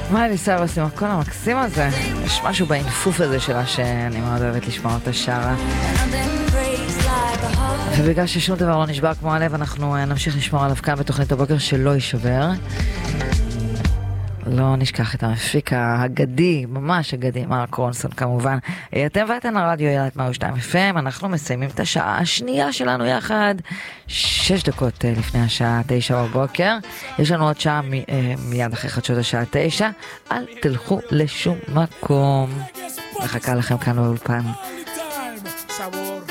מיילי סיירוס עם הקול המקסים הזה. יש משהו באינפוף הזה שלה שאני מאוד אוהבת לשמוע אותה שרה. ובגלל ששום דבר לא נשבר כמו הלב, אנחנו נמשיך לשמור עליו כאן בתוכנית הבוקר שלא יישבר. לא נשכח את המפיק האגדי, ממש אגדי, מרק רונסון כמובן. אתם ואתן הרדיו ילד 102 FM, אנחנו מסיימים את השעה השנייה שלנו יחד, 6 דקות לפני השעה 9 בבוקר. יש לנו עוד שעה מיד אחרי חדשות השעה 9. אל תלכו לשום מקום. מחכה לכם כאן באולפן.